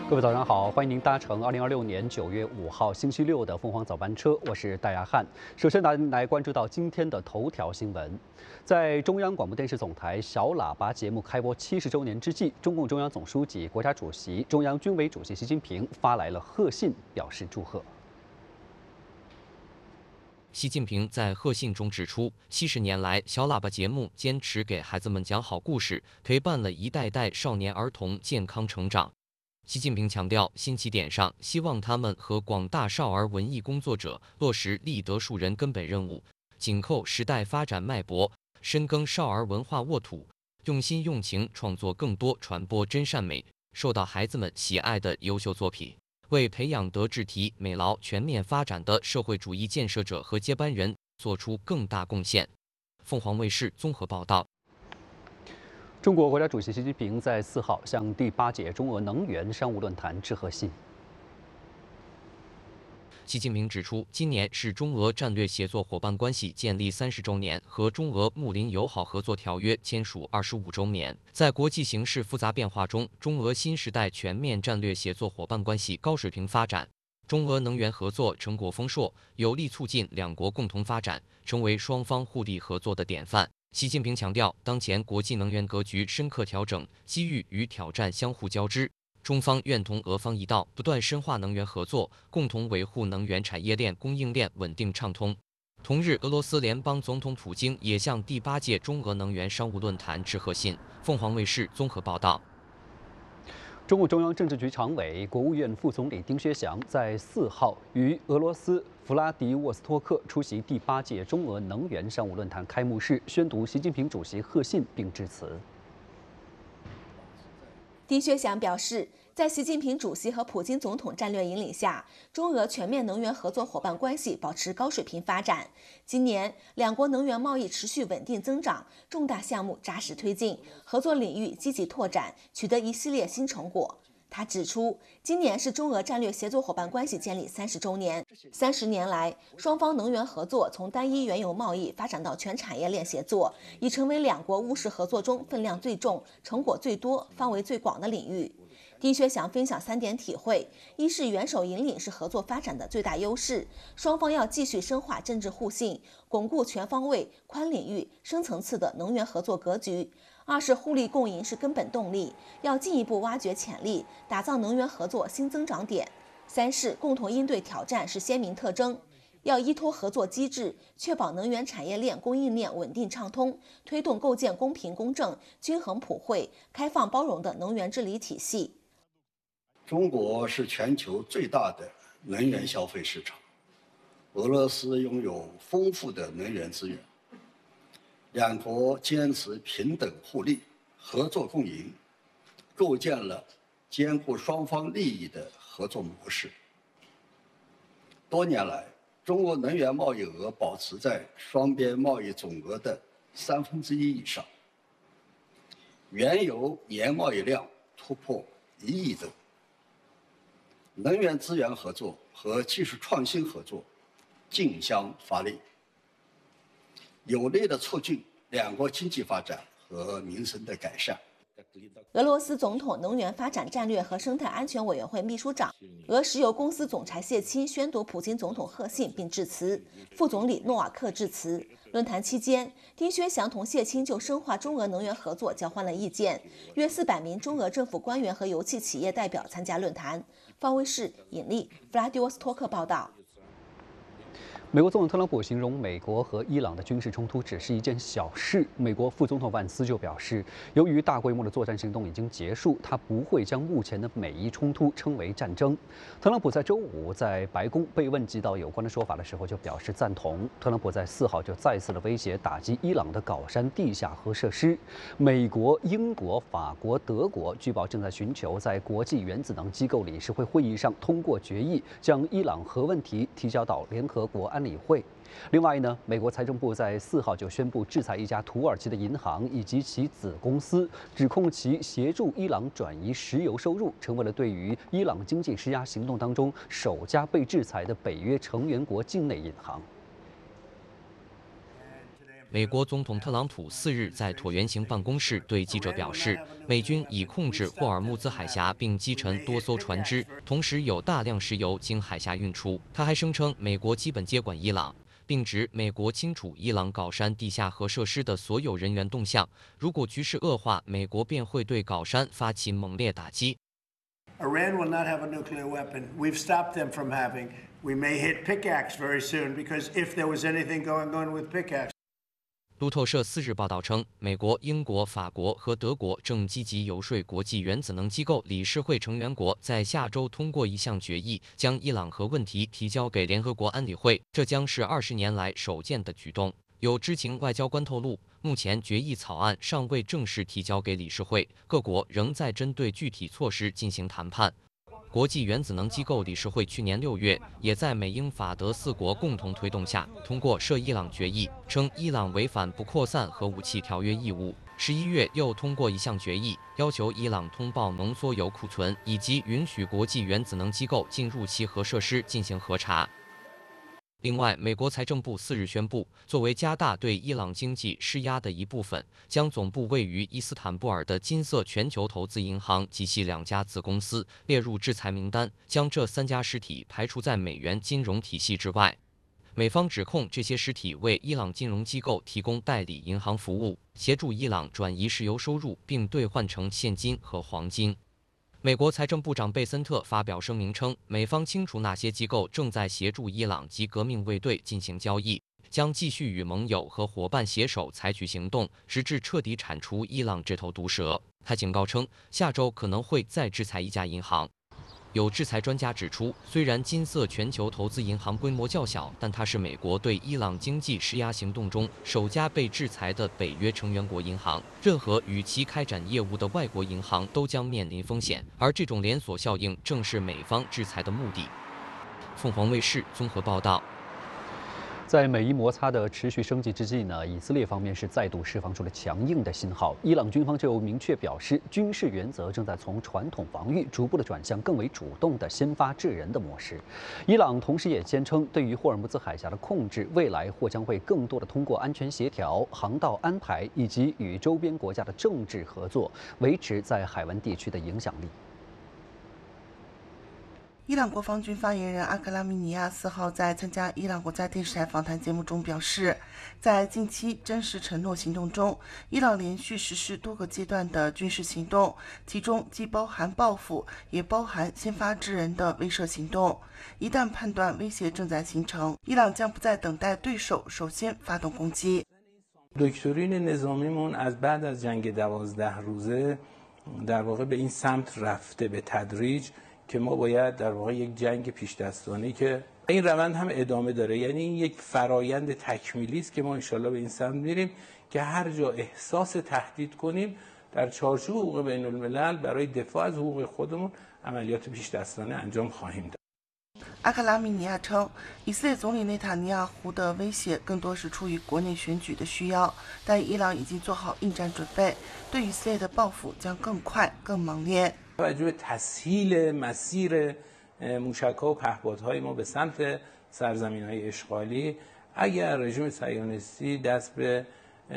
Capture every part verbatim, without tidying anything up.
各位早上好，欢迎您搭乘二零二六年九月五号星期六的凤凰早班车，我是戴亚汉。首先来来关注到今天的头条新闻，在中央广播电视总台小喇叭节目开播七十周年之际，中共中央总书记、国家主席、中央军委主席习近平发来了贺信，表示祝贺。 习近平在贺信中指出，七十年来，小喇叭节目坚持给孩子们讲好故事，陪伴了一代代少年儿童健康成长。习近平强调，新起点上，希望他们和广大少儿文艺工作者落实立德树人根本任务，紧扣时代发展脉搏，深耕少儿文化沃土，用心用情创作更多传播真善美、受到孩子们喜爱的优秀作品。 为培养德智体美劳全面发展的社会主义建设者和接班人做出更大贡献。凤凰卫视综合报道。 中国国家主席习近平在四号向第八届中俄能源商务论坛致贺信。 习近平指出，今年是中俄战略协作伙伴关系建立三十周年和中俄睦邻友好合作条约签署二十五周年。在国际形势复杂变化中，中俄新时代全面战略协作伙伴关系高水平发展，中俄能源合作成果丰硕，有力促进两国共同发展，成为双方互利合作的典范。习近平强调，当前国际能源格局深刻调整，机遇与挑战相互交织。 中方愿同俄方一道，不断深化能源合作，共同维护能源产业链供应链稳定畅通。同日，俄罗斯联邦总统普京也向第八届中俄能源商务论坛致贺信。凤凰卫视综合报道。 中共中央政治局常委、国务院副总理丁薛祥在四号于俄罗斯弗拉迪沃斯托克出席第八届中俄能源商务论坛开幕式，宣读习近平主席贺信并致辞。 丁薛祥表示，在习近平主席和普京总统战略引领下，中俄全面能源合作伙伴关系保持高水平发展。今年，两国能源贸易持续稳定增长，重大项目扎实推进，合作领域积极拓展，取得一系列新成果。 他指出，今年是中俄战略协作伙伴关系建立三十周年。三十年来，双方能源合作从单一原油贸易发展到全产业链协作，已成为两国务实合作中分量最重、成果最多、范围最广的领域。丁薛祥分享三点体会：一是元首引领是合作发展的最大优势，双方要继续深化政治互信，巩固全方位、宽领域、深层次的能源合作格局。 二是互利共赢是根本动力，要进一步挖掘潜力，打造能源合作新增长点。三是共同应对挑战是鲜明特征，要依托合作机制，确保能源产业链供应链稳定畅通，推动构建公平公正、均衡普惠、开放包容的能源治理体系。 中国是全球最大的能源消费市场，俄罗斯拥有丰富的能源资源。 两国坚持平等互利、合作共赢，构建了兼顾双方利益的合作模式。多年来，中俄能源贸易额保持在双边贸易总额的三分之一以上，原油年贸易量突破一亿吨，能源资源合作和技术创新合作竞相发力。 有力的促进两国经济发展和民生的改善。 俄罗斯总统能源发展战略和生态安全委员会秘书长、俄石油公司总裁谢钦宣读普京总统贺信并致辞，副总理诺瓦克致辞。论坛期间，丁薛祥同谢钦就深化中俄能源合作交换了意见。约四百名中俄政府官员和油气企业代表参加论坛。方卫视尹力弗拉迪沃斯托克报道。 美国总统特朗普形容美国和伊朗的军事冲突只是一件小事。美国副总统万斯就表示，由于大规模的作战行动已经结束，他不会将目前的美伊冲突称为战争。特朗普在周五在白宫被问及到有关的说法的时候，就表示赞同。特朗普在四号就再次的威胁打击伊朗的镐山地下核设施。美国、英国、法国、德国据报正在寻求在国际原子能机构理事会会议上通过决议，将伊朗核问题提交到联合国安理会。另外呢，美国财政部在四号就宣布制裁一家土耳其的银行以及其子公司，指控其协助伊朗转移石油收入，成为了对于伊朗经济施压行动当中首家被制裁的北约成员国境内银行。 美国总统特朗普四日在椭圆形办公室对记者表示，美军已控制霍尔木兹海峡并击沉多艘船只，同时有大量石油经海峡运出。他还声称，美国基本接管伊朗，并指美国清楚伊朗镐山地下核设施的所有人员动向。如果局势恶化，美国便会对镐山发起猛烈打击。 Iran will not have a nuclear weapon. We've stopped them from having. We may hit pickaxe very soon because if there was anything going on with pickaxe. 路透社四日报道称，美国、英国、法国和德国正积极游说国际原子能机构理事会成员国在下周通过一项决议，将伊朗核问题提交给联合国安理会。这将是二十年来首见的举动。有知情外交官透露，目前决议草案尚未正式提交给理事会，各国仍在针对具体措施进行谈判。国际原子能机构理事会去年六月也在美英法德四国共同推动下通过涉伊朗决议，称伊朗违反不扩散核武器条约义务。十一月又通过一项决议，要求伊朗通报浓缩铀库存，以及允许国际原子能机构进入其核设施进行核查。另外，美国财政部四日宣布，作为加大对伊朗经济施压的一部分，将总部位于伊斯坦布尔的金色全球投资银行及其两家子公司列入制裁名单，将这三家实体排除在美元金融体系之外。美方指控这些实体为伊朗金融机构提供代理银行服务，协助伊朗转移石油收入，并兑换成现金和黄金。美国财政部长贝森特发表声明称，美方清楚哪些机构正在协助伊朗及革命卫队进行交易，将继续与盟友和伙伴携手采取行动，直至彻底铲除伊朗这头毒蛇。他警告称，下周可能会再制裁一家银行。有制裁专家指出，虽然金色全球投资银行规模较小，但它是美国对伊朗经济施压行动中首家被制裁的北约成员国银行。任何与其开展业务的外国银行都将面临风险，而这种连锁效应正是美方制裁的目的。凤凰卫视综合报道。 在美伊摩擦的持续升级之际呢，以色列方面是再度释放出了强硬的信号。伊朗军方就明确表示，军事原则正在从传统防御逐步的转向更为主动的先发制人的模式。伊朗同时也坚称，对于霍尔木兹海峡的控制，未来或将会更多的通过安全协调、航道安排以及与周边国家的政治合作，维持在海湾地区的影响力。 伊朗国防军发言人阿克拉米尼亚四号在参加伊朗国家电视台访谈节目中表示，在近期真实承诺行动中，伊朗连续实施多个阶段的军事行动，其中既包含报复，也包含先发制人的威慑行动。一旦判断威胁正在形成，伊朗将不再等待对手首先发动攻击。 دکترین نظامیمون از بعد از جنگ دوازده روزه در واقع به این سمت رفته به تدریج که ما باید در واقع یک جنگ پیش دستانه‌ای که این روند هم ادامه داره، یعنی این یک فرایند تکمیلی است که ما انشالله به این سمت میریم که هر جا احساس تهدید کنیم در چارچوب حقوق بین الملل برای دفاع از حقوق خودمون عملیات پیش دستانه انجام خواهیم داد。 阿克拉米尼亚称，以色列总理内塔尼亚胡的威胁更多是出于国内选举的需要，但伊朗已经做好应战准备，对以色列的报复将更快、更猛烈。 توجه به تسهیل مسیر موشک‌ها و پهپادهای ما به سمت سرزمین‌های اشغالی، اگر رژیم صهیونیستی دست به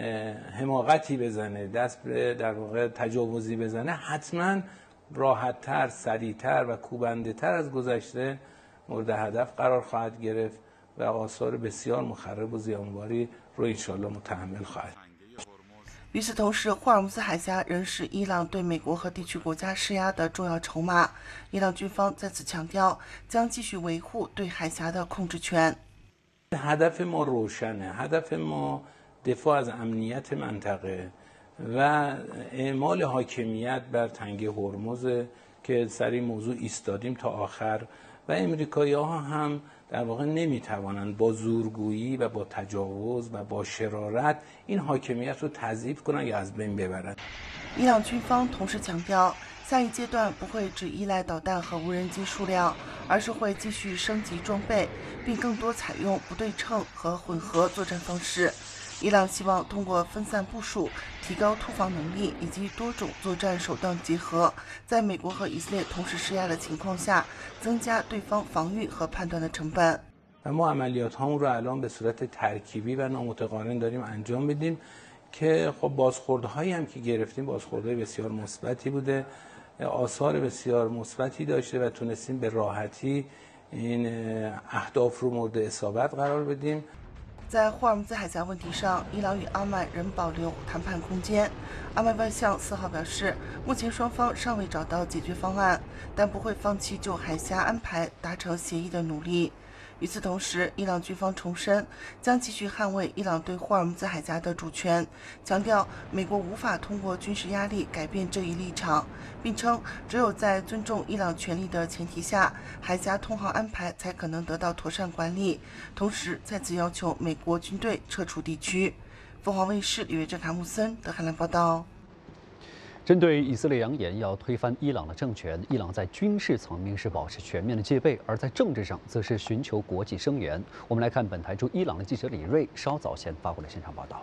حماقتی بزنه، دست به در واقع تجاوزی بزنه، حتما راحت‌تر، سریع‌تر و کوبنده‌تر از گذشته مورد هدف قرار خواهد گرفت و آثار بسیار مخرب و زیانباری رو انشالله متحمل خواهد. 与此同时，霍尔木兹海峡仍是伊朗对美国和地区国家施压的重要筹码。伊朗军方再次强调，将继续维护对海峡的控制权。 هدف ما روشنه. هدف ما دفاع از امنیت منطقه و اعمال حاکمیت بر تنگه هرمز که سر این موضوع ایستادیم تا آخر و امریکایی‌ها هم در واقع نمیتوانند با زورگویی و با تجاوز و با شرارت این حاکمیت رو تضعیف کنند یا از بین ببرند. 伊朗军方同时强调，下一阶段不会只依赖导弹和无人机数量，而是会继续升级装备，并更多采用不对称和混合作战方式。伊朗希望通过分散部署、提高突防能力以及多种作战手段结合，在美国和以色列同时施压的情况下，增加对方防御和判断的成本。 و ما عملیات هامون رو الان به صورت ترکیبی و نامتقارن داریم انجام میدیم که خب بازخوردهایی هم که گرفتیم بازخوردهای بسیار مثبتی بوده، آثار بسیار مثبتی داشته و تونستیم به راحتی این اهداف رو مورد اصابت قرار بدیم。 在霍尔木兹海峡问题上，伊朗与阿曼仍保留谈判空间。阿曼外相四号表示，目前双方尚未找到解决方案，但不会放弃就海峡安排达成协议的努力。与此同时，伊朗军方重申将继续捍卫伊朗对霍尔木兹海峡的主权，强调美国无法通过军事压力改变这一立场，并称只有在尊重伊朗权利的前提下，海峡通航安排才可能得到妥善管理。同时，再次要求美国军队撤出地区。凤凰卫视李维珍、卡穆森德黑兰报道。 针对以色列扬言要推翻伊朗的政权，伊朗在军事层面是保持全面的戒备，而在政治上则是寻求国际声援。我们来看本台驻伊朗的记者李锐稍早前发回的现场报道。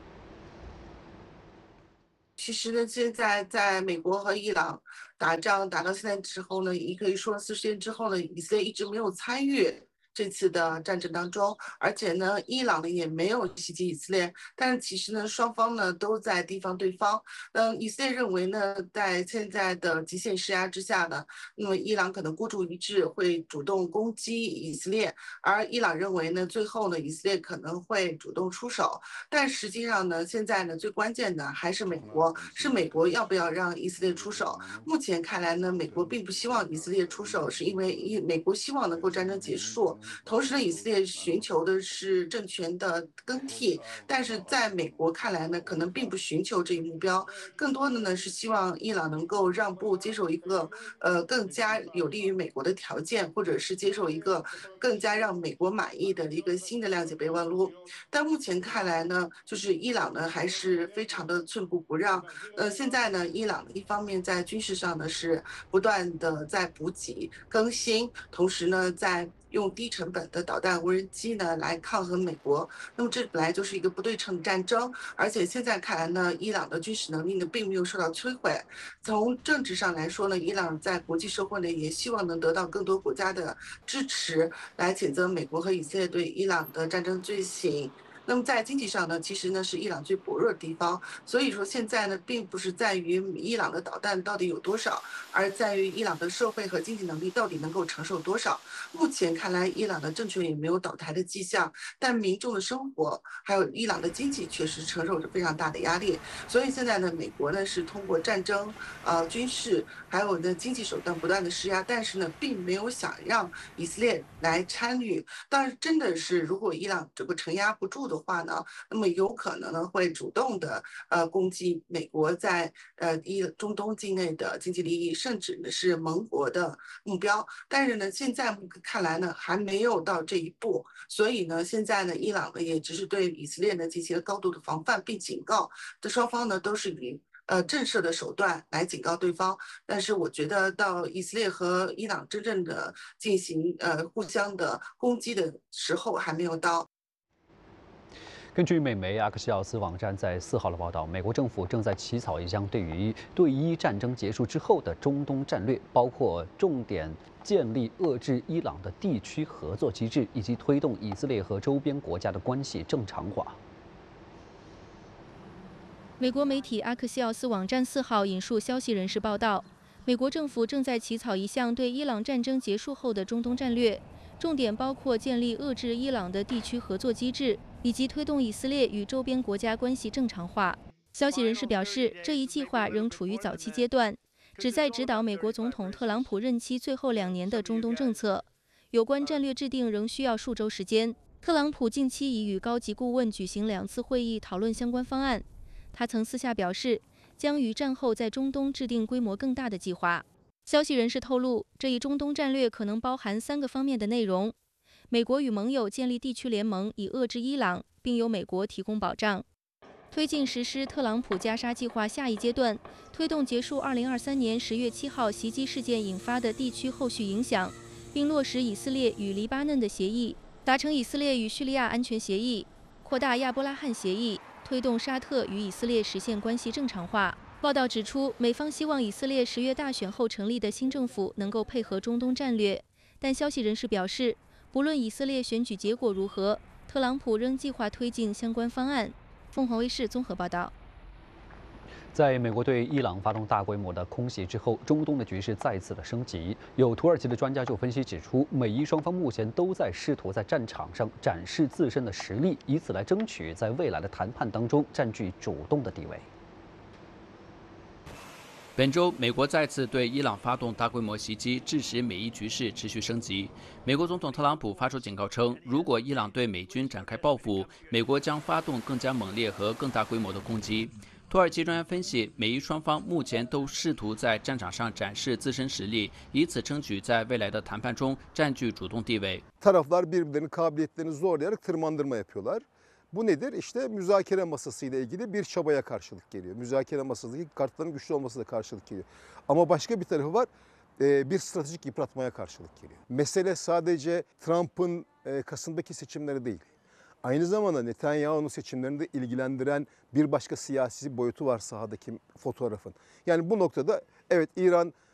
其实呢，现在在美国和伊朗打仗打到现在之后呢，也可以说四十天之后呢，以色列一直没有参与这次的战争当中，而且呢，伊朗呢也没有袭击以色列，但是其实呢，双方呢都在提防对方。嗯，以色列认为呢，在现在的极限施压之下呢，那么伊朗可能孤注一掷，会主动攻击以色列，而伊朗认为呢，最后呢，以色列可能会主动出手。但实际上呢，现在呢，最关键的还是美国，是美国要不要让以色列出手。目前看来呢，美国并不希望以色列出手，是因为以美国希望能够战争结束。同时呢，以色列寻求的是政权的更替，但是在美国看来呢，可能并不寻求这一目标，更多的呢是希望伊朗能够让步，接受一个呃更加有利于美国的条件，或者是接受一个更加让美国满意的一个新的谅解备忘录。但目前看来呢，就是伊朗呢还是非常的寸步不让。呃，现在呢，伊朗一方面在军事上呢是不断的在补给更新，同时呢在用低成本的导弹无人机呢来抗衡美国，那么这本来就是一个不对称战争，而且现在看来呢，伊朗的军事能力呢并没有受到摧毁。从政治上来说呢，伊朗在国际社会呢也希望能得到更多国家的支持，来谴责美国和以色列对伊朗的战争罪行。那么在经济上呢，其实呢是伊朗最薄弱的地方，所以说现在呢，并不是在于伊朗的导弹到底有多少，而在于伊朗的社会和经济能力到底能够承受多少。目前看来，伊朗的政权也没有倒台的迹象，但民众的生活还有伊朗的经济确实承受着非常大的压力。所以现在呢，美国呢是通过战争、呃军事还有呢经济手段不断的施压，但是呢，并没有想让以色列来参与。但是真的是，如果伊朗这个承压不住的话呢，那么有可能呢会主动的呃攻击美国在呃伊中东境内的经济利益，甚至呢是盟国的目标。但是呢，现在看来呢还没有到这一步，所以呢，现在呢伊朗呢也只是对以色列呢进行了高度的防范并警告，这双方呢都是以呃震慑的手段来警告对方。但是我觉得到以色列和伊朗真正的进行呃互相的攻击的时候还没有到。 根据美媒阿克西奥斯网站在四号的报道，美国政府正在起草一项对于对伊战争结束之后的中东战略，包括重点建立遏制伊朗的地区合作机制，以及推动以色列和周边国家的关系正常化。 美国媒体阿克西奥斯网站四号引述消息人士报道，美国政府正在起草一项对伊朗战争结束后的中东战略，重点包括建立遏制伊朗的地区合作机制，以及推动以色列与周边国家关系正常化。消息人士表示，这一计划仍处于早期阶段，旨在指导美国总统特朗普任期最后两年的中东政策。有关战略制定仍需要数周时间。特朗普近期已与高级顾问举行两次会议，讨论相关方案。他曾私下表示，将于战后在中东制定规模更大的计划。消息人士透露，这一中东战略可能包含三个方面的内容：美国与盟友建立地区联盟，以遏制伊朗，并由美国提供保障；推进实施特朗普加沙计划下一阶段，推动结束二零二三年十月七号袭击事件引发的地区后续影响，并落实以色列与黎巴嫩的协议，达成以色列与叙利亚安全协议，扩大亚伯拉罕协议，推动沙特与以色列实现关系正常化。报道指出，美方希望以色列十月大选后成立的新政府能够配合中东战略，但消息人士表示， 不论以色列选举结果如何，特朗普仍计划推进相关方案。凤凰卫视综合报道。 在美国对伊朗发动大规模的空袭之后，中东的局势再次的升级。有土耳其的专家就分析指出，美伊双方目前都在试图在战场上展示自身的实力，以此来争取在未来的谈判当中占据主动的地位。 本周，美国再次对伊朗发动大规模袭击，致使美伊局势持续升级。美国总统特朗普发出警告称，如果伊朗对美军展开报复，美国将发动更加猛烈和更大规模的攻击。土耳其专家分析，美伊双方目前都试图在战场上展示自身实力，以此争取在未来的谈判中占据主动地位。 Taraflar birbirlerinin kabiliyetlerini zorlayarak tırmandırma yapıyorlar. Bu nedir? İşte müzakere masasıyla ilgili bir çabaya karşılık geliyor. Müzakere masasındaki kartların güçlü olmasına karşılık geliyor. Ama başka bir tarafı var. Bir stratejik yıpratmaya karşılık geliyor. Mesele sadece Trump'ın Kasım'daki seçimleri değil. Aynı zamanda Netanyahu'nun seçimlerinde ilgilendiren bir başka siyasi boyutu var sahadaki fotoğrafın. Yani bu noktada evet İran